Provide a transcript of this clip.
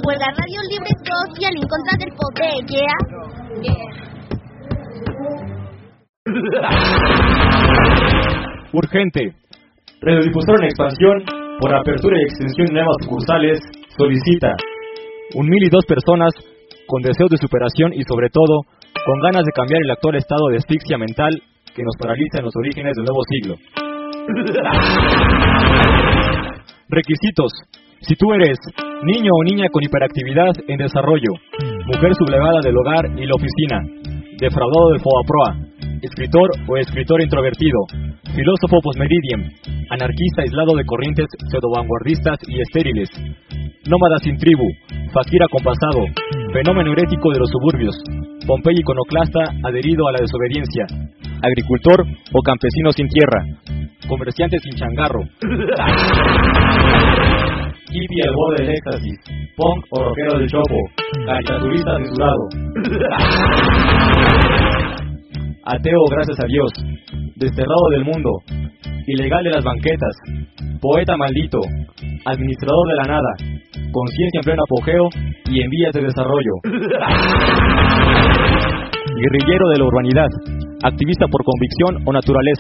huelga, radio libre social en contra del poder, Urgente. Radiodifusora en expansión, por apertura y extensión de nuevas sucursales, solicita 1,002 personas con deseos de superación y sobre todo, con ganas de cambiar el actual estado de asfixia mental que nos paraliza en los orígenes del nuevo siglo. Requisitos. Si tú eres niño o niña con hiperactividad en desarrollo, mujer sublevada del hogar y la oficina, defraudado del FOBAPROA, escritor o escritor introvertido, filósofo postmeridiem, anarquista aislado de corrientes pseudo-vanguardistas y estériles, nómada sin tribu, fakir acompasado, fenómeno herético de los suburbios, Pompeyo iconoclasta adherido a la desobediencia, agricultor o campesino sin tierra, comerciante sin changarro, hippie al borde del éxtasis, punk o rockero del chopo, caricaturista censurado, ateo gracias a Dios, desterrado del mundo, ilegal de las banquetas, poeta maldito, administrador de la nada, conciencia en pleno apogeo y en vías de desarrollo, guerrillero de la urbanidad, activista por convicción o naturaleza.